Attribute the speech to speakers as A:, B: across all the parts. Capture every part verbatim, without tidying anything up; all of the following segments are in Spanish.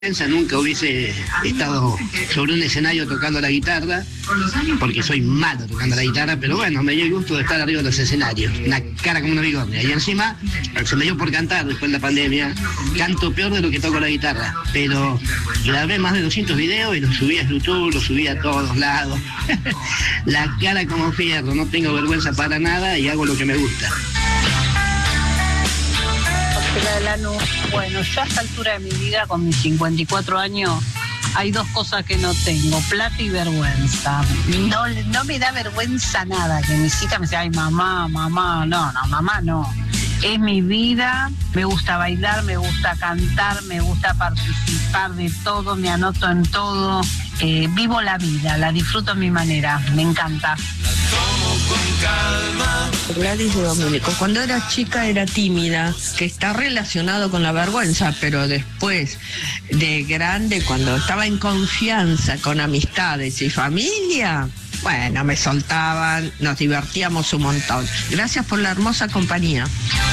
A: Nunca hubiese estado sobre un escenario tocando la guitarra, porque soy malo tocando la guitarra, pero bueno, me dio el gusto de estar arriba de los escenarios, una cara como una bigornia. Y encima, se me dio por cantar después de la pandemia, canto peor de lo que toco la guitarra, pero grabé más de doscientos videos y los subí a YouTube, los subí a todos lados. La cara como fierro, no tengo vergüenza para nada y hago lo que me gusta.
B: Bueno, yo a esta altura de mi vida, con mis cincuenta y cuatro años, hay dos cosas que no tengo: plata y vergüenza. No, no me da vergüenza nada que mis hijas me digan, ay, mamá, mamá, no, no, mamá, no. Es mi vida, me gusta bailar, me gusta cantar, me gusta participar de todo, me anoto en todo. Eh, vivo la vida, la disfruto a mi manera, me encanta.
C: Gladys de Domínico, cuando era chica era tímida, que está relacionado con la vergüenza, pero después de grande, cuando estaba en confianza con amistades y familia, bueno, me soltaban, nos divertíamos un montón. Gracias por la hermosa compañía.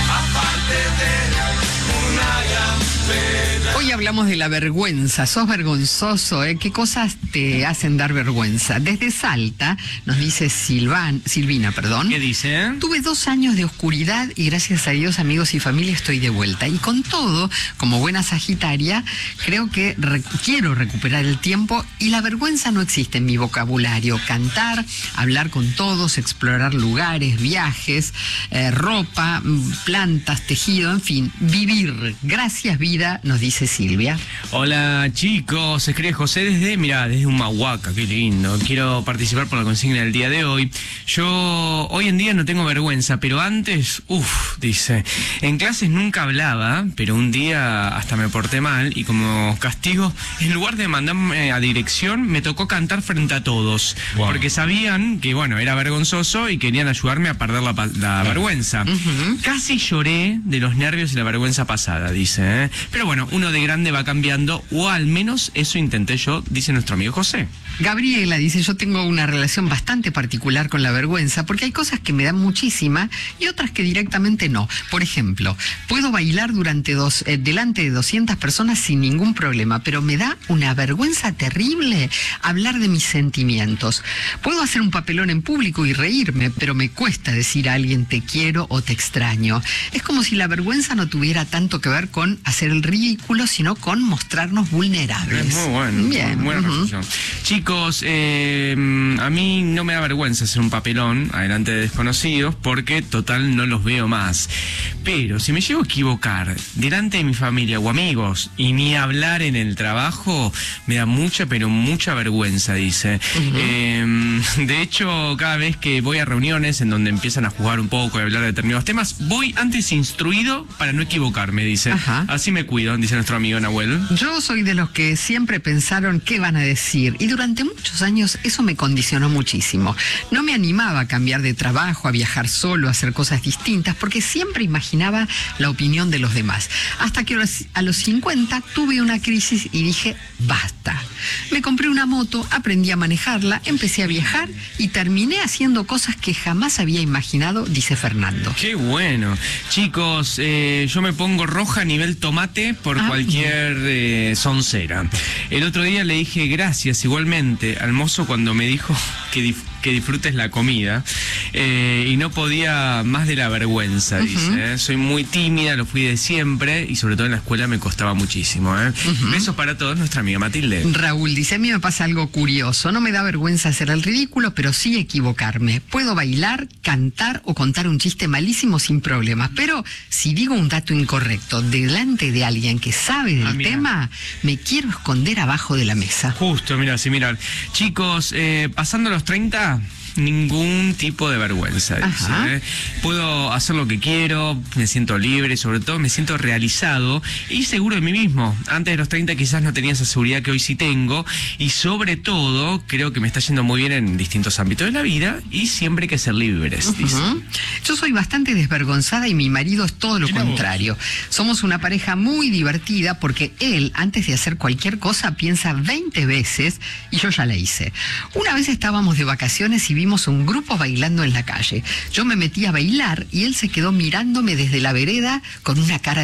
D: Hoy hablamos de la vergüenza. Sos vergonzoso, ¿eh? ¿Qué cosas te hacen dar vergüenza? Desde Salta, nos dice Silvan, Silvina, perdón.
E: ¿Qué dice?
D: Tuve dos años de oscuridad y gracias a Dios, amigos y familia, estoy de vuelta. Y con todo, como buena sagitaria, creo que re- quiero recuperar el tiempo y la vergüenza no existe en mi vocabulario. Cantar, hablar con todos, explorar lugares, viajes, eh, ropa, plantas, tejido, en fin, vivir. Gracias, vida, nos dice Silvia.
E: Hola, chicos, se escribe José desde, mira, desde Humahuaca, qué lindo. Quiero participar por la consigna del día de hoy. Yo hoy en día no tengo vergüenza, pero antes, uff, dice, en clases nunca hablaba, pero un día hasta me porté mal y como castigo, en lugar de mandarme a dirección, me tocó cantar frente a todos, wow. Porque sabían que, bueno, era vergonzoso y querían ayudarme a perder la, la vergüenza. Uh-huh. Casi lloré de los nervios y la vergüenza pasada, dice, ¿eh? Pero bueno, uno de grande va cambiando, o al menos eso intenté yo, dice nuestro amigo José.
D: Gabriela dice, yo tengo una relación bastante particular con la vergüenza, porque hay cosas que me dan muchísima y otras que directamente no. Por ejemplo, puedo bailar durante dos, eh, delante de doscientas personas sin ningún problema, pero me da una vergüenza terrible hablar de mis sentimientos. Puedo hacer un papelón en público y reírme, pero me cuesta decir a alguien te quiero o te extraño. Es como si la vergüenza no tuviera tanto que ver con hacer el ridículo, sino con mostrarnos vulnerables.
E: Es muy bueno.
D: Bien.
E: Buena
D: Uh-huh.
E: reflexión. Chicos, eh, a mí no me da vergüenza hacer un papelón adelante de desconocidos porque total no los veo más. Pero si me llego a equivocar delante de mi familia o amigos y ni hablar en el trabajo, me da mucha, pero mucha vergüenza, dice. Uh-huh. Eh, de hecho, cada vez que voy a reuniones en donde empiezan a jugar un poco y hablar de determinados temas, voy antes instruido para no equivocarme, dice. Ajá. Así me cuido, dice nuestro amigo Nahuel.
D: Yo soy de los que siempre pensaron qué van a decir y durante muchos años eso me condicionó muchísimo. No me animaba a cambiar de trabajo, a viajar solo, a hacer cosas distintas, porque siempre imaginaba la opinión de los demás. Hasta que a los cincuenta tuve una crisis y dije, basta. Me compré una moto, aprendí a manejarla, empecé a viajar y terminé haciendo cosas que jamás había imaginado, dice Fernando.
E: Qué bueno. Chicos, eh, yo me pongo roja a nivel tomate por ah, cualquier eh, soncera. El otro día le dije gracias igualmente al mozo cuando me dijo que, dif que disfrutes la comida eh, y no podía más de la vergüenza, uh-huh. dice. ¿eh? Soy muy tímida, lo fui de siempre y sobre todo en la escuela me costaba muchísimo. ¿eh? Uh-huh. Besos para todos, nuestra amiga Matilde.
D: Raúl dice, a mí me pasa algo curioso, no me da vergüenza hacer el ridículo, pero sí equivocarme. Puedo bailar, cantar o contar un chiste malísimo sin problemas, pero si digo un dato incorrecto delante de alguien que sabe del ah, tema, me quiero esconder abajo de la mesa.
E: Justo, mira, sí, mirar. Chicos, eh, pasando los treinta, ningún tipo de vergüenza, dice, ¿eh? Puedo hacer lo que quiero, me siento libre, sobre todo me siento realizado y seguro de mí mismo. Antes de los treinta quizás no tenía esa seguridad que hoy sí tengo y sobre todo creo que me está yendo muy bien en distintos ámbitos de la vida y siempre hay que ser libres, uh-huh. dice.
D: Yo soy bastante desvergonzada y mi marido es todo lo contrario. Somos una pareja muy divertida porque él, antes de hacer cualquier cosa, piensa veinte veces y yo ya la hice. Una vez estábamos de vacaciones y vimos un grupo bailando en la calle. Yo me metí a bailar y él se quedó mirándome desde la vereda con una cara de espanto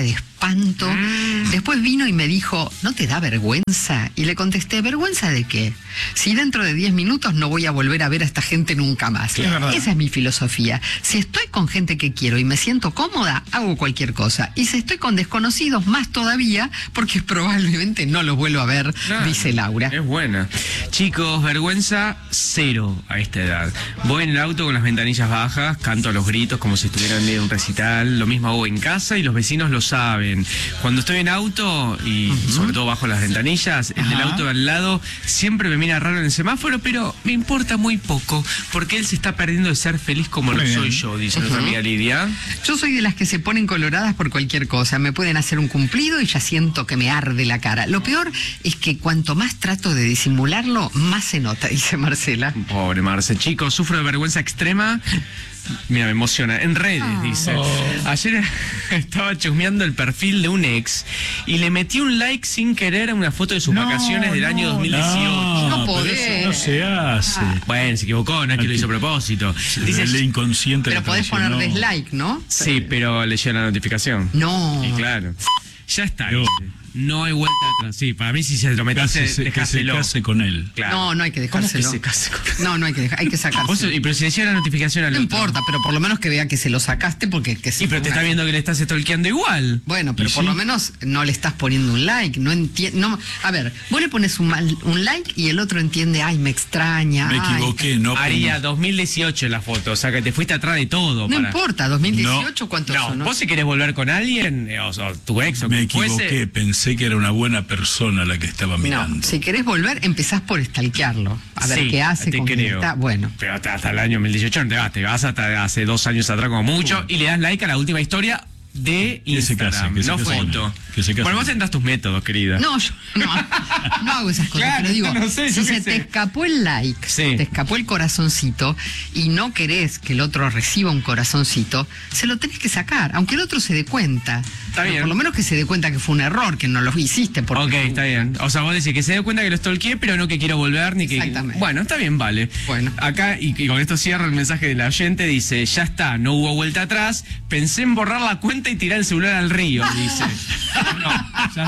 D: espanto.
E: Mm.
D: Después vino y me dijo, ¿no te da vergüenza? Y le contesté, ¿vergüenza de qué? Si dentro de diez minutos no voy a volver a ver a esta gente nunca más.
F: Es verdad.
D: Esa es mi filosofía. Si estoy con gente que quiero y me siento cómoda, hago cualquier cosa. Y si estoy con desconocidos, más todavía, porque probablemente no los vuelvo a ver,
E: Claro,
D: dice Laura.
E: Es buena. Chicos, vergüenza cero a esta edad. Voy en el auto con las ventanillas bajas, canto a los gritos como si estuviera en medio de un recital. Lo mismo hago en casa y los vecinos lo saben. Cuando estoy en auto y uh-huh. sobre todo bajo las ventanillas, el Ajá. del auto de al lado siempre me mira raro en el semáforo, pero me importa muy poco porque él se está perdiendo de ser feliz como muy lo bien. soy yo, dice uh-huh. nuestra amiga Lidia.
D: Yo soy de las que se ponen coloradas por cualquier cosa. Me pueden hacer un cumplido y ya siento que me arde la cara. Lo peor es que cuanto más trato de disimularlo, más se nota, dice Marcela.
E: Pobre Marce. Chicos, sufro de vergüenza extrema. Mira, me emociona. En redes, oh. dice. Oh. Ayer estaba chusmeando el perfil de un ex y le metí un like sin querer a una foto de sus no, vacaciones del no, año dos mil dieciocho.
F: No, no podés. No se hace.
E: Ah. Bueno, se equivocó, no es que lo hizo a propósito.
F: Dice, el inconsciente.
D: Pero podés poner dislike, ¿no?
E: Sí, pero le llega la notificación.
D: No.
E: Y claro. Ya está. No. No hay vuelta atrás. Sí, para mí si se lo metiste, dejáselo.
F: Que se case con él.
D: Claro. No, no hay que dejárselo.
E: ¿Cómo que se case con él?
D: No, no hay que dejar, hay que sacárselo.
E: ¿Vos, y, pero si le llega la notificación al
D: no
E: otro.
D: importa, pero por lo menos que vea que se lo sacaste porque... Que
E: sí, pero te está viendo que le estás stalkeando igual.
D: Bueno, pero
E: ¿Y
D: por
E: sí?
D: lo menos no le estás poniendo un like. No entiendo. No, a ver, vos le pones un, mal, un like y el otro entiende, ay, me extraña.
F: Me
D: ay,
F: equivoqué, no.
E: Haría dos mil dieciocho la foto, o sea que te fuiste atrás de todo.
D: No
E: para...
D: importa, dos mil dieciocho, no, ¿cuántos
E: no,
D: son? No,
E: vos si querés volver con alguien, o, o tu ex o
F: me
E: quien
F: equivoqué,
E: fuese...
F: pensé que era una buena persona la que estaba mirando.
D: No, si querés volver, empezás por stalkearlo. A ver
E: sí,
D: qué hace,
E: te
D: con
E: creo.
D: quién está. Bueno.
E: Pero hasta, hasta el año dos mil dieciocho no te vas, te vas hasta hace dos años atrás como mucho uh. y le das like a la última historia de Instagram,
F: case,
E: no foto. Bueno, vos tendrás tus métodos, querida.
D: No, yo no, no hago esas cosas, claro, pero digo, no sé, si se sé. te escapó el like, sí. te escapó el corazoncito y no querés que el otro reciba un corazoncito, se lo tenés que sacar, aunque el otro se dé cuenta.
E: Está bien.
D: Por lo menos que se dé cuenta que fue un error, que no lo hiciste. Porque
E: ok,
D: tú...
E: está bien. O sea, vos decís que se dé cuenta que lo stalkeé, pero no que quiero volver ni que...
D: Exactamente.
E: Bueno, está bien, vale.
D: Bueno.
E: Acá, y, y con esto cierra el mensaje de la oyente, dice, ya está, no hubo vuelta atrás, pensé en borrar la cuenta y tirar el celular al río, dice. No, ya está.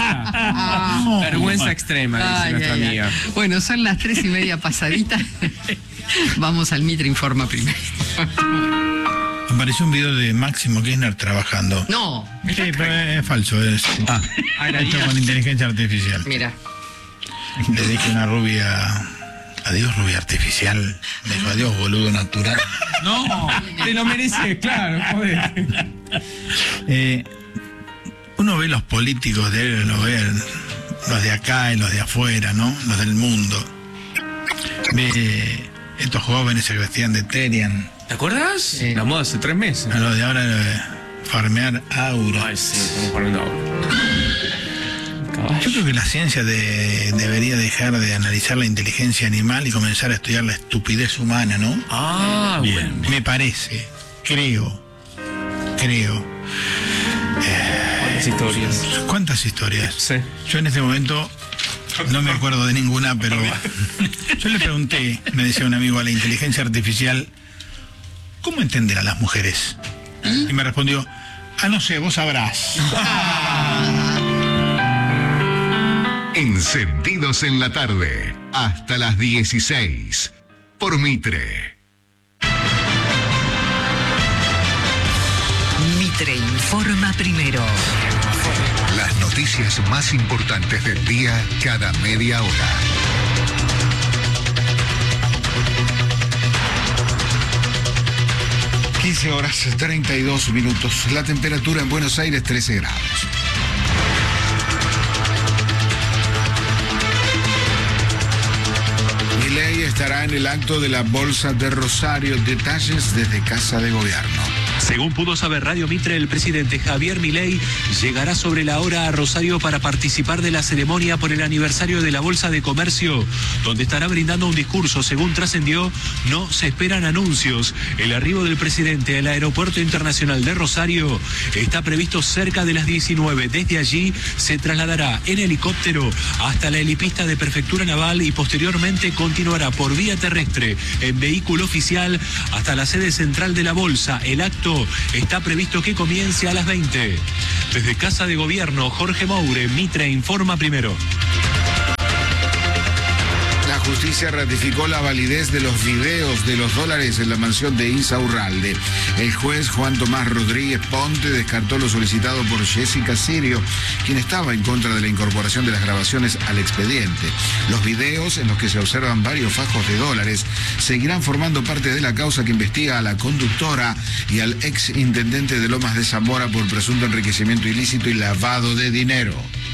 E: Ah, vergüenza extrema, dice ay, nuestra ay, amiga.
D: Ay. Bueno, son las tres y media pasaditas. Vamos al Mitre Informa primero.
F: Apareció un video de Máximo Kirchner trabajando.
D: No.
F: Sí, pero es falso. Es ah, hecho con inteligencia artificial.
D: Mira.
F: Le dije a una rubia... Adiós, rubia artificial. Me dijo, adiós, boludo natural.
E: No, te lo mereces, claro, joder.
F: Eh, uno ve los políticos de él, lo ve los de acá y los de afuera, ¿no? Los del mundo. Ve estos jóvenes se vestían de Terian.
E: ¿Te acuerdas? Sí. La moda hace tres meses.
F: A lo de ahora eh, farmear aura.
E: Ay, sí, estamos farmeando aura.
F: Yo creo que la ciencia de, debería dejar de analizar la inteligencia animal y comenzar a estudiar la estupidez humana, ¿no?
E: Ah, bien.
F: Me parece, creo, creo.
E: ¿Cuántas eh, historias?
F: ¿Cuántas historias?
E: Sí.
F: Yo en este momento no me acuerdo de ninguna, pero yo le pregunté, me decía un amigo, a la inteligencia artificial, ¿cómo entender a las mujeres? ¿Y? Y me respondió, ah, no sé, vos sabrás.
G: Encendidos en la tarde, hasta las dieciséis, por Mitre.
H: Mitre informa primero.
G: Las noticias más importantes del día cada media hora.
I: quince horas treinta y dos minutos. La temperatura en Buenos Aires trece grados. Milei estará en el acto de la Bolsa de Rosario. Detalles desde Casa de Gobierno.
J: Según pudo saber Radio Mitre, el presidente Javier Milei llegará sobre la hora a Rosario para participar de la ceremonia por el aniversario de la Bolsa de Comercio, donde estará brindando un discurso. Según trascendió, no se esperan anuncios. El arribo del presidente al Aeropuerto Internacional de Rosario está previsto cerca de las diecinueve. Desde allí se trasladará en helicóptero hasta la helipista de Prefectura Naval y posteriormente continuará por vía terrestre en vehículo oficial hasta la sede central de la Bolsa. El acto Gobierno está previsto que comience a las veinte. Desde Casa de Gobierno, Jorge Moure, Mitre informa primero.
I: La justicia ratificó la validez de los videos de los dólares en la mansión de Insaurralde. El juez Juan Tomás Rodríguez Ponte descartó lo solicitado por Jessica Sirio, quien estaba en contra de la incorporación de las grabaciones al expediente. Los videos, en los que se observan varios fajos de dólares, seguirán formando parte de la causa que investiga a la conductora y al ex intendente de Lomas de Zamora por presunto enriquecimiento ilícito y lavado de dinero.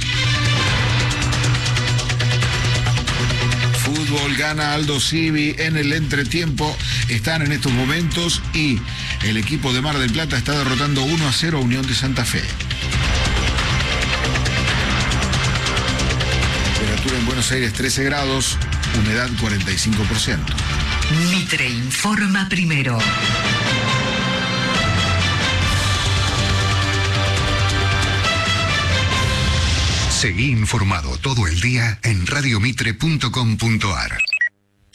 I: Fútbol, gana Aldo Civi en el entretiempo. Están en estos momentos y el equipo de Mar del Plata está derrotando uno a cero a Unión de Santa Fe. Temperatura en Buenos Aires trece grados, humedad cuarenta y cinco por ciento.
H: Mitre informa primero.
G: Seguí informado todo el día en radiomitre punto com punto ar.